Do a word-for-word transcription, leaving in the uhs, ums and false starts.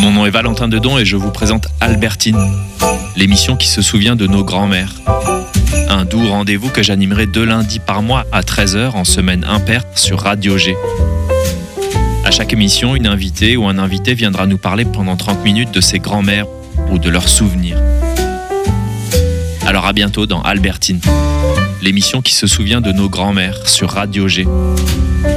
Mon nom est Valentin Dedon et je vous présente Albertine, l'émission qui se souvient de nos grands-mères. Un doux rendez-vous que j'animerai deux lundis par mois à treize heures en semaine impaire sur Radio G. À chaque émission, une invitée ou un invité viendra nous parler pendant trente minutes de ses grands-mères ou de leurs souvenirs. Alors à bientôt dans Albertine, l'émission qui se souvient de nos grands-mères sur Radio G.